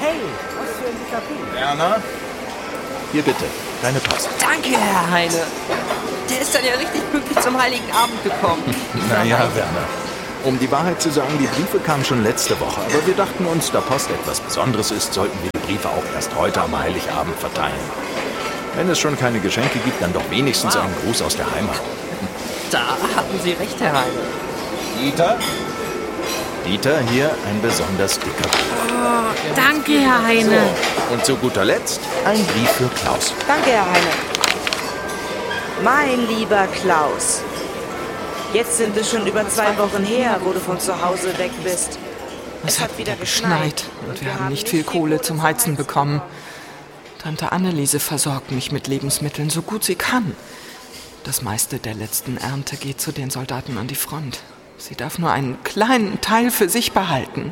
Hey, was für ein dicker Brief. Werner? Hier bitte, deine Post. Danke, Herr Heine. Der ist dann ja richtig pünktlich zum Heiligen Abend gekommen. Naja, Werner. Um die Wahrheit zu sagen, die Briefe kamen schon letzte Woche. Aber wir dachten uns, da Post etwas Besonderes ist, sollten wir die Briefe auch erst heute am Heiligabend verteilen. Wenn es schon keine Geschenke gibt, dann doch wenigstens einen Gruß aus der Heimat. Da hatten Sie recht, Herr Heine. Dieter? Dieter, hier ein besonders dicker Brief. Oh, danke, Herr Heine. So, und zu guter Letzt ein Brief für Klaus. Danke, Herr Heine. Mein lieber Klaus, jetzt sind es schon über 2 Wochen her, wo du von zu Hause weg bist. Es hat wieder geschneit und wir haben nicht viel Kohle zum Heizen bekommen. Tante Anneliese versorgt mich mit Lebensmitteln, so gut sie kann. Das meiste der letzten Ernte geht zu den Soldaten an die Front. Sie darf nur einen kleinen Teil für sich behalten.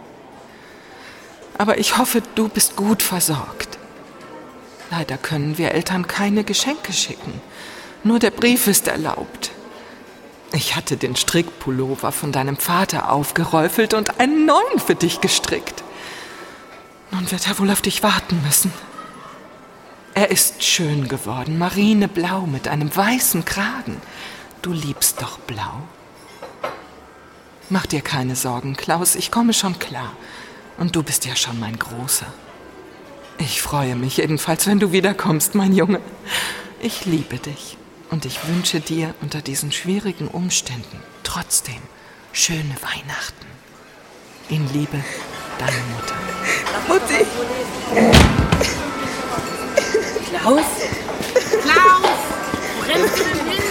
Aber ich hoffe, du bist gut versorgt. Leider können wir Eltern keine Geschenke schicken. Nur der Brief ist erlaubt. Ich hatte den Strickpullover von deinem Vater aufgeräufelt und einen neuen für dich gestrickt. Nun wird er wohl auf dich warten müssen. Er ist schön geworden, marineblau mit einem weißen Kragen. Du liebst doch blau. Mach dir keine Sorgen, Klaus, ich komme schon klar. Und du bist ja schon mein Großer. Ich freue mich jedenfalls, wenn du wiederkommst, mein Junge. Ich liebe dich und ich wünsche dir unter diesen schwierigen Umständen trotzdem schöne Weihnachten. In Liebe, deine Mutter. Mutti! Klaus? Klaus! Wo rennst du denn hin?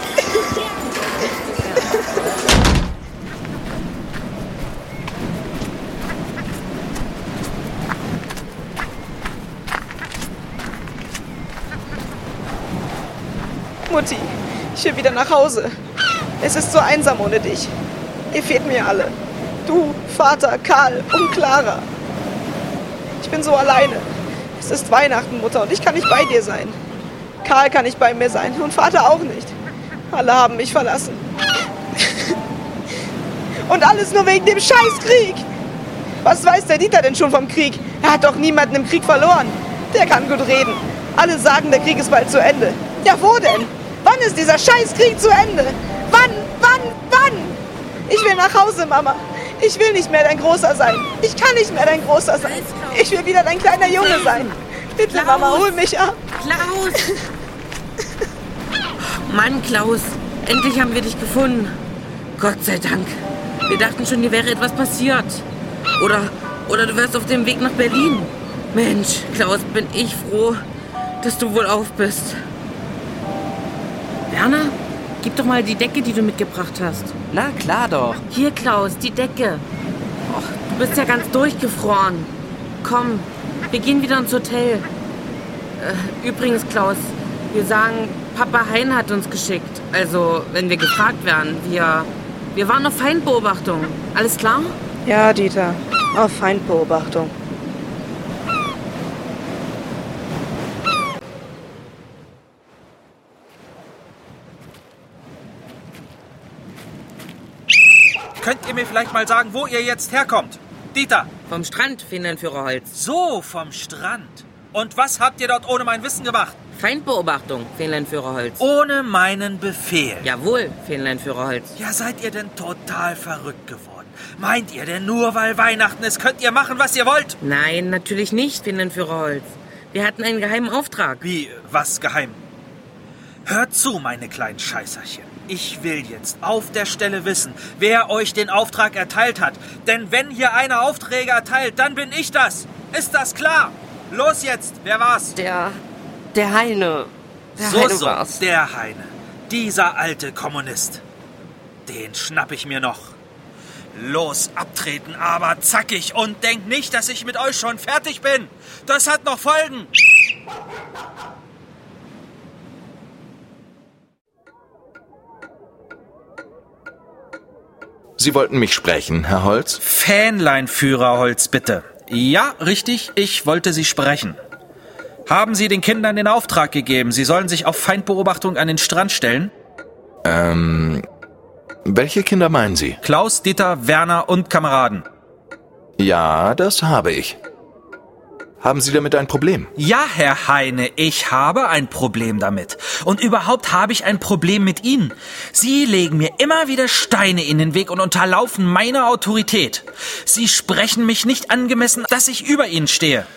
Mutti, ich will wieder nach Hause. Es ist so einsam ohne dich. Ihr fehlt mir alle. Du, Vater, Karl und Clara. Ich bin so alleine. Es ist Weihnachten, Mutter, und ich kann nicht bei dir sein. Karl kann nicht bei mir sein und Vater auch nicht. Alle haben mich verlassen. Und alles nur wegen dem Scheißkrieg. Was weiß der Dieter denn schon vom Krieg? Er hat doch niemanden im Krieg verloren. Der kann gut reden. Alle sagen, der Krieg ist bald zu Ende. Ja, wo denn? Wann ist dieser Scheißkrieg zu Ende? Wann? Ich will nach Hause, Mama. Ich will nicht mehr dein Großer sein. Ich kann nicht mehr dein Großer sein. Ich will wieder dein kleiner Junge sein. Bitte, Klaus. Mama, hol mich ab. Klaus! Mann, Klaus, endlich haben wir dich gefunden. Gott sei Dank. Wir dachten schon, dir wäre etwas passiert. Oder du wärst auf dem Weg nach Berlin. Mensch, Klaus, bin ich froh, dass du wohlauf bist. Werner, gib doch mal die Decke, die du mitgebracht hast. Na, klar doch. Hier, Klaus, die Decke. Och, du bist ja ganz durchgefroren. Komm, wir gehen wieder ins Hotel. Übrigens, Klaus, wir sagen, Papa Hein hat uns geschickt. Also, wenn wir gefragt werden, wir waren auf Feindbeobachtung. Alles klar? Ja, Dieter, auf Feindbeobachtung. Könnt ihr mir vielleicht mal sagen, wo ihr jetzt herkommt? Dieter! Vom Strand, Fähnlein-Führer Holz. So, vom Strand. Und was habt ihr dort ohne mein Wissen gemacht? Feindbeobachtung, Fähnlein-Führer Holz. Ohne meinen Befehl. Jawohl, Fähnlein-Führer Holz. Ja, seid ihr denn total verrückt geworden? Meint ihr denn nur, weil Weihnachten ist, könnt ihr machen, was ihr wollt? Nein, natürlich nicht, Fähnlein-Führer Holz. Wir hatten einen geheimen Auftrag. Wie, was geheim? Hört zu, meine kleinen Scheißerchen. Ich will jetzt auf der Stelle wissen, wer euch den Auftrag erteilt hat. Denn wenn hier einer Aufträge erteilt, dann bin ich das. Ist das klar? Los jetzt, wer war's? Der Heine. So, der Heine. Dieser alte Kommunist. Den schnapp ich mir noch. Los, abtreten, aber zackig. Und denkt nicht, dass ich mit euch schon fertig bin. Das hat noch Folgen. Sie wollten mich sprechen, Herr Holz? Fähnlein-Führer Holz, bitte. Ja, richtig, ich wollte Sie sprechen. Haben Sie den Kindern den Auftrag gegeben, sie sollen sich auf Feindbeobachtung an den Strand stellen? Welche Kinder meinen Sie? Klaus, Dieter, Werner und Kameraden. Ja, das habe ich. Haben Sie damit ein Problem? Ja, Herr Heine, ich habe ein Problem damit. Und überhaupt habe ich ein Problem mit Ihnen. Sie legen mir immer wieder Steine in den Weg und unterlaufen meine Autorität. Sie sprechen mich nicht angemessen, dass ich über Ihnen stehe.